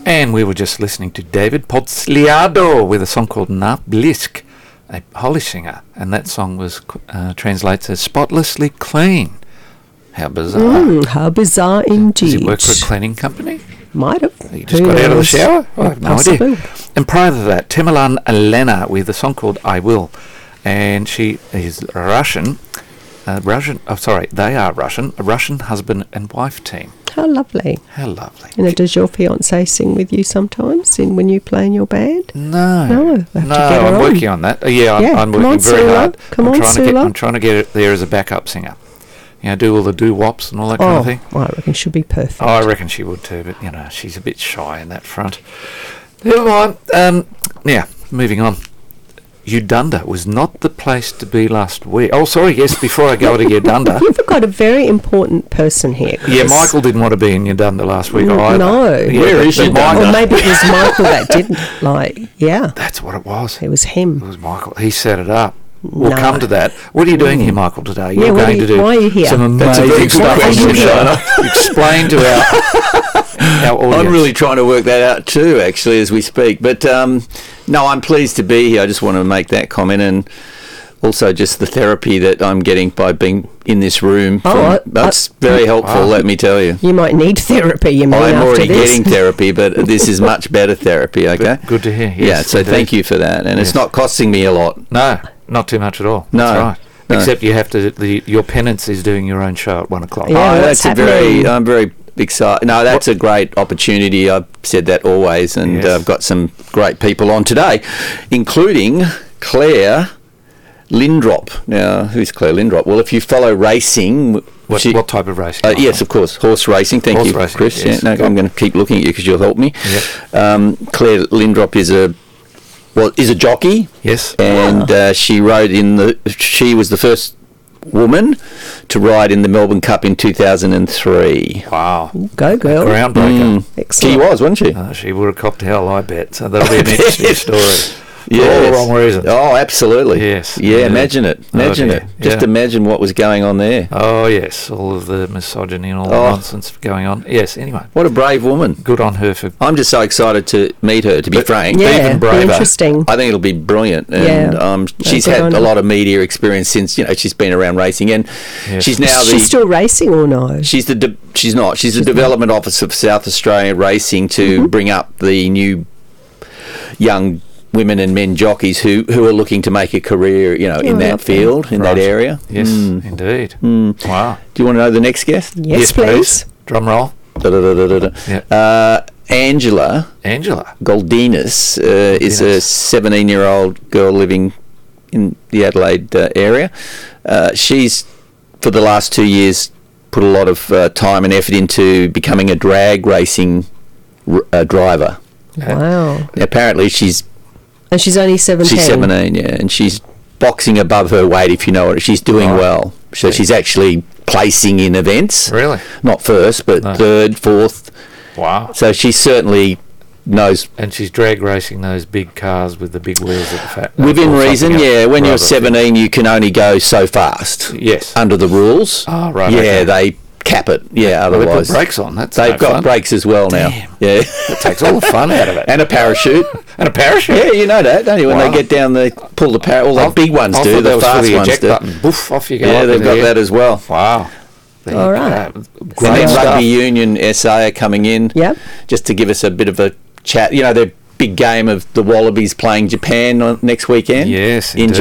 And we were just listening to David Podsliado with a song called Na Blisk, a Polish singer, and that song was translates as spotlessly clean. How bizarre. How bizarre indeed. Does he work for a cleaning company? Might have. He just got out of the shower? I have no Possibly. idea. And prior to that, Temelan Elena with a song called I Will. And she is Russian. They are Russian. A Russian husband and wife team. How lovely. How lovely. And does your fiancé sing with you sometimes when you play in your band? No. No, have to get her I'm on. working on that. I'm come working on, very Sula. hard. Come on, Sula. I'm trying to get it there as a backup singer. Do all the doo-wops and all that kind of thing. I reckon she'll be perfect. Oh, I reckon she would too, but, she's a bit shy in that front. Never mind. Moving on. Udunda was not the place to be last week. Oh, sorry, yes, before I go to Udunda. You've got a very important person here, Chris. Yeah, Michael didn't want to be in Udunda last week either. No. Yeah, Where is Udunda? Or maybe it was Michael that didn't, That's what it was. It was him. It was Michael. He set it up. We'll No. come to that. What are you doing here, Michael, today? Yeah, You're going to do why are you here? some That's a very amazing good stuff. question, Shona. Explain to our audience. I'm really trying to work that out too, actually, as we speak. But no, I'm pleased to be here. I just want to make that comment, and also just the therapy that I'm getting by being in this room. That's very helpful, let me tell you. You might need therapy, I'm after already this. getting therapy, but this is much better therapy, okay? Good to hear. Yes, yeah, so indeed. thank you for that. And Yes. it's not costing me a lot. No, not too much at all. No, That's right. no. Except you have to. Your penance is doing your own show at 1 o'clock. Yeah, what's that's happening? I'm very excited. No, that's a great opportunity. I've said that always, and Yes. I've got some great people on today, including Claire Lindrop. Now, who's Claire Lindrop? Well, if you follow racing... What type of racing? yes, of course, horse racing. Thank Horse you, racing, Chris. yes. Yeah, no, I'm going to keep looking at you because you'll help me. Yep. Claire Lindrop is a jockey. Yes. And she rode she was the first woman to ride in the Melbourne Cup in 2003. Wow. Go, girl. Groundbreaker. Excellent. She was, wasn't she? She would have copped hell, I bet. So that'll be an interesting story. For all Yes. the wrong reasons. Oh, absolutely. Yes. Yeah, Yeah. imagine it. Imagine dear. it. Just Yeah. imagine what was going on there. Oh, yes. All of the misogyny and all the nonsense going on. Yes, anyway. What a brave woman. Good on her for... I'm just so excited to meet her, to be frank. Yeah, Even braver. interesting. I think it'll be brilliant. And Yeah. she's Good had on a her. lot of media experience since, she's been around racing. And Yes. she's now Is she still racing or no? She's not. She's the development officer for South Australia Racing to bring up the new young women and men jockeys who are looking to make a career, in that field, in that area. Yes, indeed. Wow. Do you want to know the next guest? Yes, please. Drum roll. Da-da-da-da-da. Yeah. Angela Angela. Goldinas is a 17-year-old girl living in the Adelaide area. She's, for the last 2 years, put a lot of time and effort into becoming a drag racing driver. Wow. Apparently she's And she's only 17. She's 17, yeah, and she's boxing above her weight, if you know it. She's doing well. So she's actually placing in events. Really? Not first, but third, fourth. Wow. So she certainly knows. And she's drag racing those big cars with the big wheels at the fact. Within or reason, something else. yeah. When you're Right, 17, you can only go so fast. Yes. Under the rules. Oh, right, Yeah, okay. they cap it. Yeah, Well, they put otherwise. brakes on. That's They've no got fun. brakes as well now. Damn. Yeah. It takes all the fun out of it. And a parachute. And a parachute. Yeah, you know that, don't you? When Wow. they get down, they pull the all the big ones I do, thought that the was for fast the ones eject do. button. Boof, off you go. Yeah, up they've in got the air. that as well. Wow. There All you right. go. And Great then stuff. Rugby Union SA are coming in. Yep. Just to give us a bit of a chat. Their big game of the Wallabies playing Japan next weekend. Yes, in indeed.